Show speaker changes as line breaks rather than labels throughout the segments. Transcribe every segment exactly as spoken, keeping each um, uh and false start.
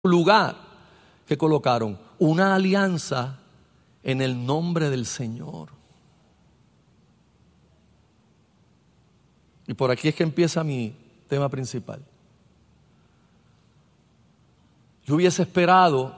lugar que colocaron una alianza en el nombre del Señor. Y por aquí es que empieza mi tema principal. Yo hubiese esperado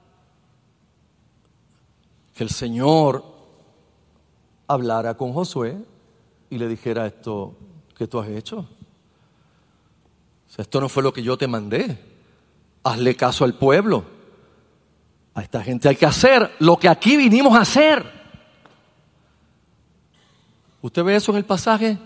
que el Señor hablara con Josué y le dijera esto que tú has hecho. O sea, esto no fue lo que yo te mandé. Hazle caso al pueblo. A esta gente hay que hacer lo que aquí vinimos a hacer. ¿Usted ve eso en el pasaje?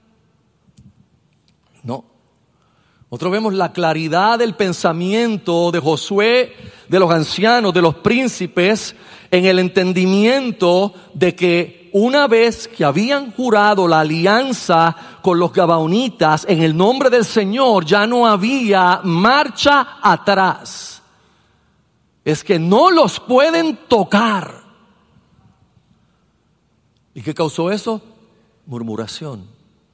No. Nosotros vemos la claridad del pensamiento de Josué, de los ancianos, de los príncipes, en el entendimiento de que una vez que habían jurado la alianza con los gabaonitas en el nombre del Señor, ya no había marcha atrás. Es que no los pueden tocar. ¿Y qué causó eso? Murmuración.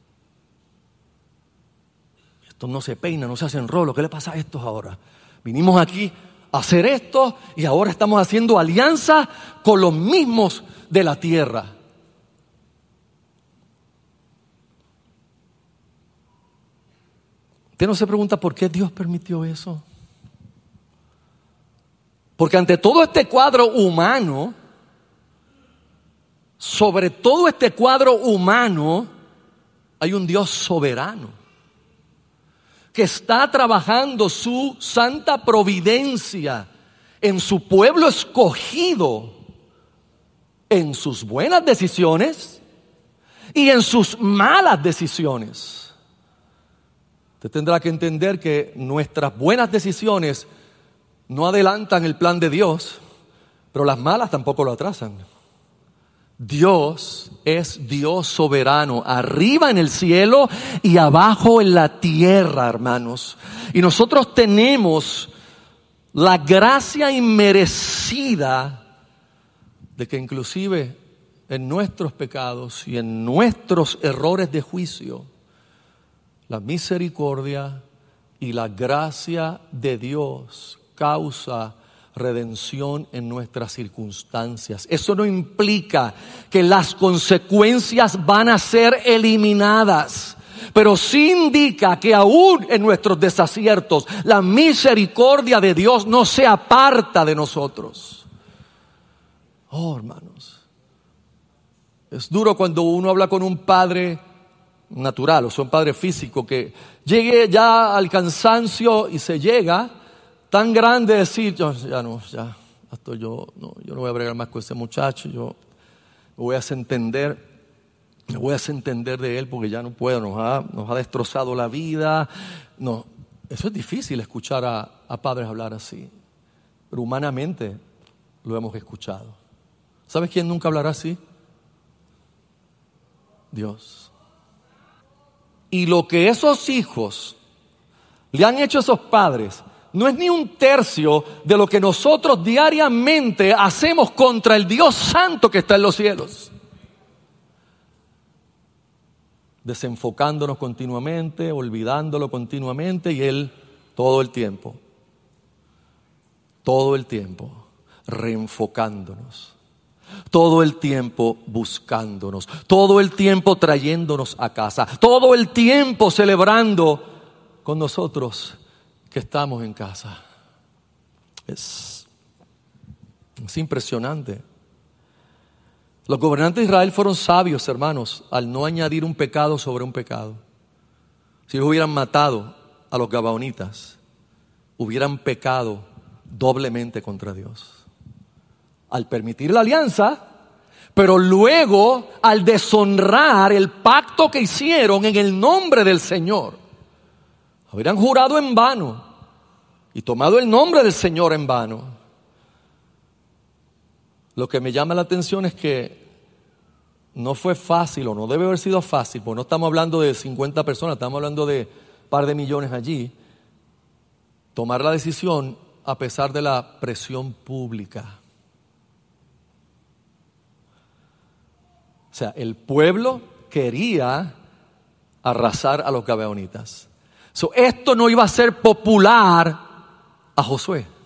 Estos no se peinan, no se hacen rolo. ¿Qué le pasa a estos ahora? Vinimos aquí a hacer esto y ahora estamos haciendo alianza con los mismos de la tierra. Usted no se pregunta por qué Dios permitió eso. Porque ante todo este cuadro humano, sobre todo este cuadro humano, hay un Dios soberano que está trabajando su santa providencia en su pueblo escogido, en sus buenas decisiones y en sus malas decisiones. Usted tendrá que entender que nuestras buenas decisiones no adelantan el plan de Dios, pero las malas tampoco lo atrasan. Dios es Dios soberano, arriba en el cielo y abajo en la tierra, hermanos. Y nosotros tenemos la gracia inmerecida de que inclusive en nuestros pecados y en nuestros errores de juicio, la misericordia y la gracia de Dios causa redención en nuestras circunstancias. Eso no implica que las consecuencias van a ser eliminadas, pero sí indica que aún en nuestros desaciertos, la misericordia de Dios no se aparta de nosotros. Oh, hermanos, es duro cuando uno habla con un padre natural, o sea, un padre físico, que llegue ya al cansancio y se llega tan grande decir, yo, ya no, ya, hasta yo, no, yo no voy a bregar más con ese muchacho, yo me voy a hacer entender, me voy a hacer entender de él porque ya no puedo, nos ha, nos ha destrozado la vida. No, eso es difícil escuchar a, a padres hablar así, pero humanamente lo hemos escuchado. ¿Sabes quién nunca hablará así? Dios. Y lo que esos hijos le han hecho a esos padres no es ni un tercio de lo que nosotros diariamente hacemos contra el Dios Santo que está en los cielos. Desenfocándonos continuamente, olvidándolo continuamente, y Él todo el tiempo, todo el tiempo, reenfocándonos. Todo el tiempo buscándonos, todo el tiempo trayéndonos a casa, todo el tiempo celebrando con nosotros que estamos en casa. Es, es impresionante. Los gobernantes de Israel fueron sabios, hermanos, al no añadir un pecado sobre un pecado. Si ellos hubieran matado a los gabaonitas, hubieran pecado doblemente contra Dios. Al permitir la alianza, pero luego al deshonrar el pacto que hicieron en el nombre del Señor. Habrían jurado en vano y tomado el nombre del Señor en vano. Lo que me llama la atención es que no fue fácil, o no debe haber sido fácil, porque no estamos hablando de cincuenta personas, estamos hablando de un par de millones allí, tomar la decisión a pesar de la presión pública. O sea, el pueblo quería arrasar a los gabaonitas. So, esto no iba a ser popular a Josué.